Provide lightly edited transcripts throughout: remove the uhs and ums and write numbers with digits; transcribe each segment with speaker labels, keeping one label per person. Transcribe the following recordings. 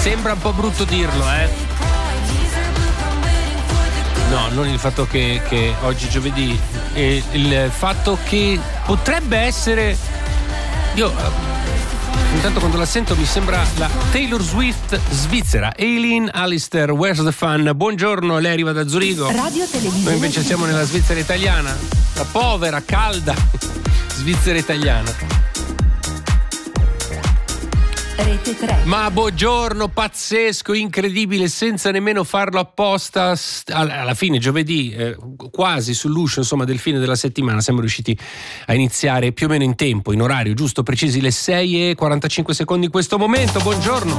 Speaker 1: Sembra un po' brutto dirlo, No, non il fatto che oggi è giovedì, il fatto che potrebbe essere. Io intanto quando la sento mi sembra la Taylor Swift svizzera. Eileen Alistair, Where's the Fun? Buongiorno, lei arriva da Zurigo.
Speaker 2: Radio Televisione.
Speaker 1: Noi invece siamo nella Svizzera italiana, la povera, calda Svizzera italiana.
Speaker 2: Rete 3.
Speaker 1: Ma buongiorno, pazzesco, incredibile, senza nemmeno farlo apposta. Alla fine, giovedì, quasi sull'uscio, insomma, del fine della settimana, siamo riusciti a iniziare più o meno in tempo, in orario giusto, precisi le 6:45 in questo momento. Buongiorno.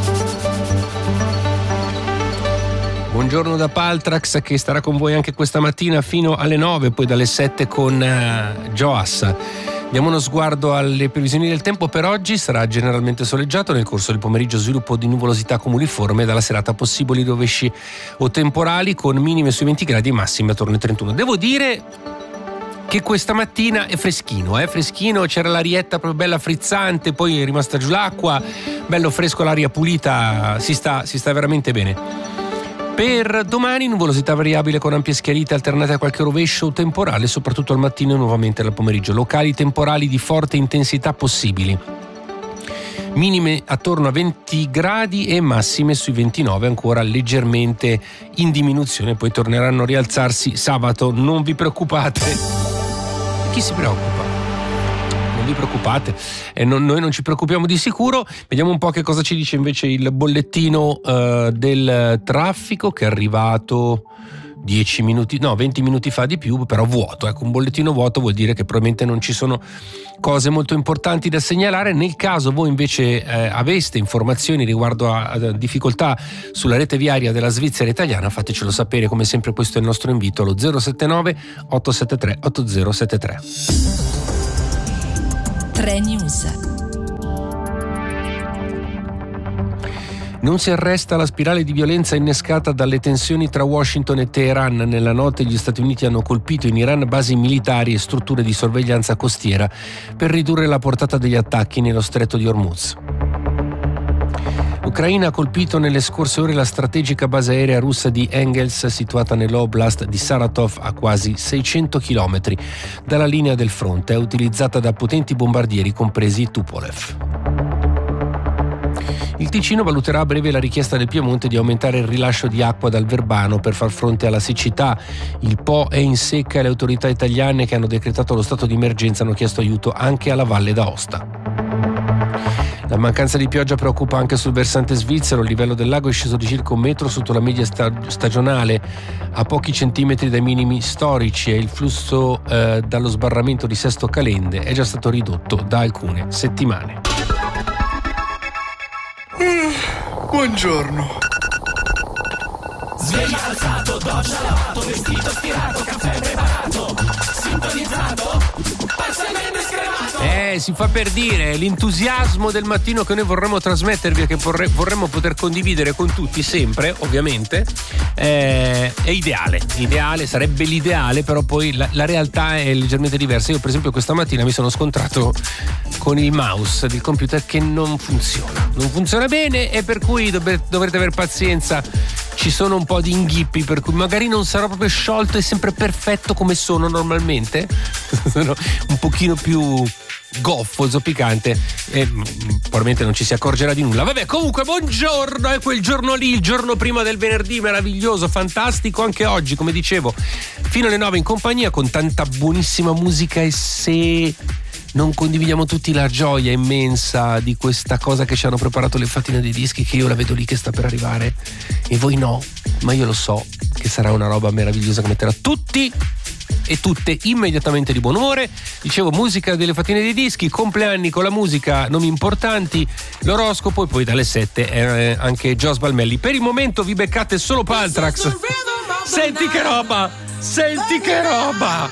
Speaker 1: Buongiorno da Paltrax, che starà con voi anche questa mattina fino alle 9, poi dalle 7 con Joas. Diamo uno sguardo alle previsioni del tempo. Per oggi sarà generalmente soleggiato, nel corso del pomeriggio sviluppo di nuvolosità cumuliforme, dalla serata possibili rovesci o temporali con minime sui 20 gradi e massime attorno ai 31. Devo dire che questa mattina è freschino, c'era l'arietta proprio bella frizzante, poi è rimasta giù l'acqua, bello fresco, l'aria pulita, si sta veramente bene. Per domani nuvolosità variabile con ampie schiarite alternate a qualche rovescio o temporale, soprattutto al mattino e nuovamente al pomeriggio. Locali temporali di forte intensità possibili. Minime attorno a 20 gradi e massime sui 29, ancora leggermente in diminuzione, poi torneranno a rialzarsi sabato. Non vi preoccupate. Chi si preoccupa? Non vi preoccupate, noi non ci preoccupiamo di sicuro. Vediamo un po' che cosa ci dice invece il bollettino del traffico, che è arrivato 20 minuti fa di più, però vuoto. Ecco, un bollettino vuoto vuol dire che probabilmente non ci sono cose molto importanti da segnalare. Nel caso voi invece aveste informazioni riguardo a difficoltà sulla rete viaria della Svizzera italiana, fatecelo sapere, come sempre questo è il nostro invito allo 079 873 8073.
Speaker 2: 3 News.
Speaker 1: Non si arresta la spirale di violenza innescata dalle tensioni tra Washington e Teheran. Nella notte gli Stati Uniti hanno colpito in Iran basi militari e strutture di sorveglianza costiera per ridurre la portata degli attacchi nello stretto di Hormuz. L'Ucraina ha colpito nelle scorse ore la strategica base aerea russa di Engels, situata nell'oblast di Saratov a quasi 600 km dalla linea del fronte. È utilizzata da potenti bombardieri, compresi i Tupolev. Il Ticino valuterà a breve la richiesta del Piemonte di aumentare il rilascio di acqua dal Verbano per far fronte alla siccità. Il Po è in secca e le autorità italiane, che hanno decretato lo stato di emergenza, hanno chiesto aiuto anche alla Valle d'Aosta. La mancanza di pioggia preoccupa anche sul versante svizzero. Il livello del lago è sceso di circa 1 metro sotto la media stagionale, a pochi centimetri dai minimi storici, e il flusso dallo sbarramento di Sesto Calende è già stato ridotto da alcune settimane.
Speaker 3: Buongiorno.
Speaker 4: Sveglia alzato, doccia lavato, vestito stirato, caffè preparato, sintonizzato, parzialmente scremato.
Speaker 1: Si fa per dire, l'entusiasmo del mattino che noi vorremmo trasmettervi e che vorremmo poter condividere con tutti sempre, ovviamente, è ideale, sarebbe l'ideale, però poi la realtà è leggermente diversa. Io per esempio questa mattina mi sono scontrato con il mouse del computer che non funziona bene, e per cui dovrete aver pazienza. Ci sono un po' di inghippi, per cui magari non sarà proprio sciolto e sempre perfetto come sono normalmente. Sono un pochino più goffo, zoppicante, e probabilmente non ci si accorgerà di nulla. Vabbè, comunque buongiorno, è quel giorno lì, il giorno prima del venerdì, meraviglioso, fantastico anche oggi, come dicevo, fino alle 9 in compagnia con tanta buonissima musica. E se non condividiamo tutti la gioia immensa di questa cosa che ci hanno preparato le Fatine dei Dischi, che io la vedo lì che sta per arrivare e voi no, ma io lo so che sarà una roba meravigliosa che metterà tutti e tutte immediatamente di buon umore. Dicevo, musica delle Fatine dei Dischi, compleanni con la musica, nomi importanti, l'oroscopo, e poi dalle 7 anche Jos Balmelli. Per il momento vi beccate solo Paltrax. Senti che roba!